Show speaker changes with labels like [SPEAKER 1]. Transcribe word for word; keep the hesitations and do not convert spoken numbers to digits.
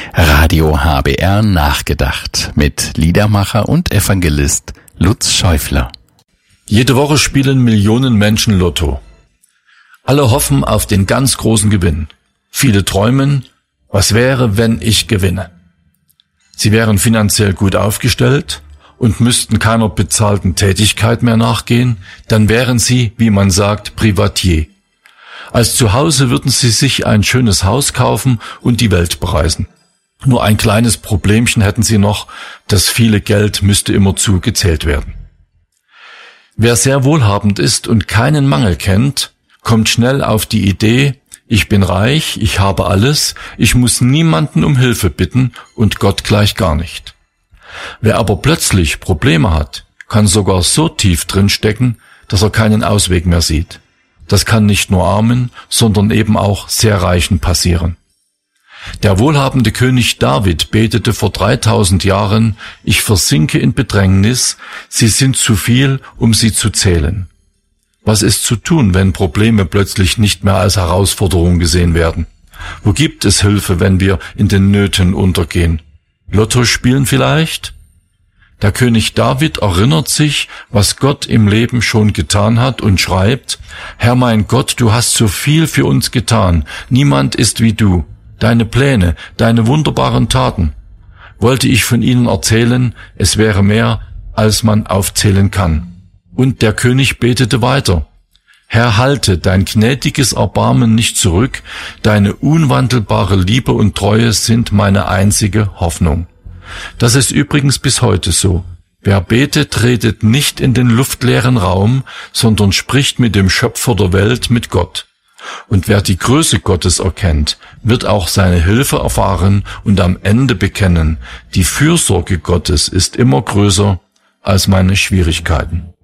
[SPEAKER 1] Radio H B R nachgedacht mit Liedermacher und Evangelist Lutz Schäufler.
[SPEAKER 2] Jede Woche spielen Millionen Menschen Lotto. Alle hoffen auf den ganz großen Gewinn. Viele träumen, was wäre, wenn ich gewinne? Sie wären finanziell gut aufgestellt und müssten keiner bezahlten Tätigkeit mehr nachgehen, dann wären sie, wie man sagt, Privatier. Als Zuhause würden sie sich ein schönes Haus kaufen und die Welt bereisen. Nur ein kleines Problemchen hätten sie noch, das viele Geld müsste immerzu gezählt werden. Wer sehr wohlhabend ist und keinen Mangel kennt, kommt schnell auf die Idee, ich bin reich, ich habe alles, ich muss niemanden um Hilfe bitten und Gott gleich gar nicht. Wer aber plötzlich Probleme hat, kann sogar so tief drin stecken, dass er keinen Ausweg mehr sieht. Das kann nicht nur Armen, sondern eben auch sehr Reichen passieren. Der wohlhabende König David betete vor dreitausend Jahren, ich versinke in Bedrängnis, sie sind zu viel, um sie zu zählen. Was ist zu tun, wenn Probleme plötzlich nicht mehr als Herausforderung gesehen werden? Wo gibt es Hilfe, wenn wir in den Nöten untergehen? Lotto spielen vielleicht? Der König David erinnert sich, was Gott im Leben schon getan hat und schreibt, Herr mein Gott, du hast so viel für uns getan, niemand ist wie du. Deine Pläne, deine wunderbaren Taten. Wollte ich von ihnen erzählen, es wäre mehr, als man aufzählen kann. Und der König betete weiter. Herr, halte dein gnädiges Erbarmen nicht zurück, deine unwandelbare Liebe und Treue sind meine einzige Hoffnung. Das ist übrigens bis heute so. Wer betet, redet nicht in den luftleeren Raum, sondern spricht mit dem Schöpfer der Welt, mit Gott. Und wer die Größe Gottes erkennt, wird auch seine Hilfe erfahren und am Ende bekennen, die Fürsorge Gottes ist immer größer als meine Schwierigkeiten.